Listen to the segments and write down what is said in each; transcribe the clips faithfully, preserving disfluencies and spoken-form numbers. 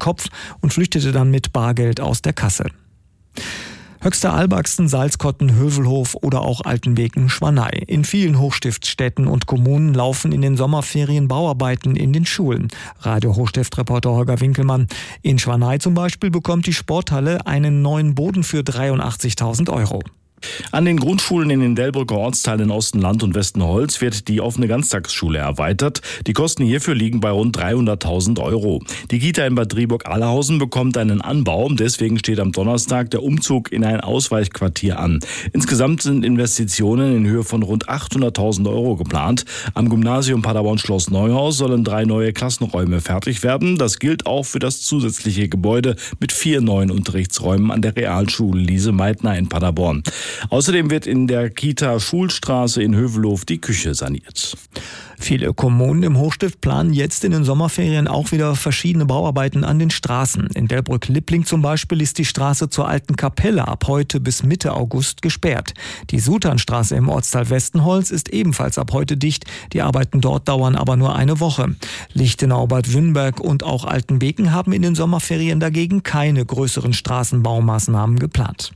Kopf und flüchtete dann mit Bargeld aus der Kasse. Höxter Albachsen, Salzkotten, Hövelhof oder auch Altenbeken, Schwanei. In vielen Hochstiftsstädten und Kommunen laufen in den Sommerferien Bauarbeiten in den Schulen. Radio Hochstift-Reporter Holger Winkelmann. In Schwanei zum Beispiel bekommt die Sporthalle einen neuen Boden für dreiundachtzigtausend Euro. An den Grundschulen in den Delbrücker Ortsteilen Osten Land und Westen Holz wird die offene Ganztagsschule erweitert. Die Kosten hierfür liegen bei rund dreihunderttausend Euro. Die Kita in Bad Driburg-Allerhausen bekommt einen Anbau. Deswegen steht am Donnerstag der Umzug in ein Ausweichquartier an. Insgesamt sind Investitionen in Höhe von rund achthunderttausend Euro geplant. Am Gymnasium Paderborn-Schloss Neuhaus sollen drei neue Klassenräume fertig werden. Das gilt auch für das zusätzliche Gebäude mit vier neuen Unterrichtsräumen an der Realschule Lise Meitner in Paderborn. Außerdem wird in der Kita Schulstraße in Hövelhof die Küche saniert. Viele Kommunen im Hochstift planen jetzt in den Sommerferien auch wieder verschiedene Bauarbeiten an den Straßen. In Delbrück-Lippling zum Beispiel ist die Straße zur Alten Kapelle ab heute bis Mitte August gesperrt. Die Suternstraße im Ortsteil Westenholz ist ebenfalls ab heute dicht. Die Arbeiten dort dauern aber nur eine Woche. Lichtenau, Bad Wünnberg und auch Altenbeken haben in den Sommerferien dagegen keine größeren Straßenbaumaßnahmen geplant.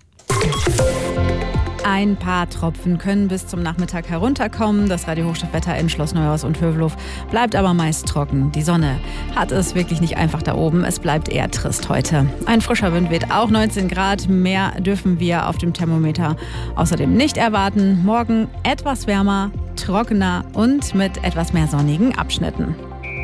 Ein paar Tropfen können bis zum Nachmittag herunterkommen. Das Radio-Hochstift-Wetter in Schloss Neuhaus und Hövelhof bleibt aber meist trocken. Die Sonne hat es wirklich nicht einfach da oben. Es bleibt eher trist heute. Ein frischer Wind weht auch neunzehn Grad. Mehr dürfen wir auf dem Thermometer außerdem nicht erwarten. Morgen etwas wärmer, trockener und mit etwas mehr sonnigen Abschnitten.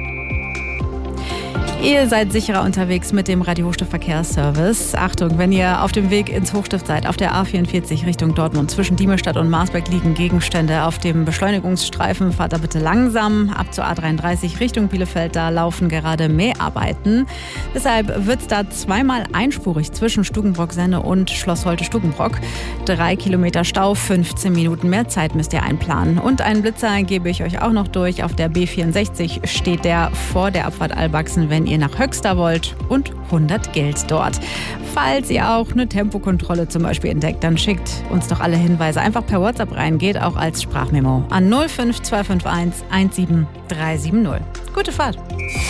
Ihr seid sicherer unterwegs mit dem Radio Hochstift Verkehrsservice. Achtung, wenn ihr auf dem Weg ins Hochstift seid, auf der A vierundvierzig Richtung Dortmund, zwischen Diemestadt und Marsberg liegen Gegenstände. Auf dem Beschleunigungsstreifen fahrt da bitte langsam. Ab zur A dreiunddreißig Richtung Bielefeld, da laufen gerade Mäharbeiten. Deshalb wird es da zweimal einspurig zwischen Stukenbrock-Senne und Schloss Holte-Stukenbrock. Drei Kilometer Stau, fünfzehn Minuten mehr Zeit müsst ihr einplanen. Und einen Blitzer gebe ich euch auch noch durch. Auf der B vierundsechzig steht der vor der Abfahrt Albachsen, wenn ihr nach Höxter wollt, und hundert gilt dort. Falls ihr auch eine Tempokontrolle zum Beispiel entdeckt, dann schickt uns doch alle Hinweise einfach per WhatsApp rein, geht auch als Sprachmemo an null fünf zwei fünf eins eins sieben drei sieben null. Gute Fahrt!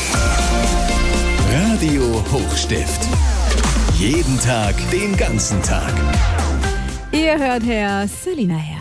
Radio Hochstift. Jeden Tag, den ganzen Tag. Ihr hört Herr Selina her.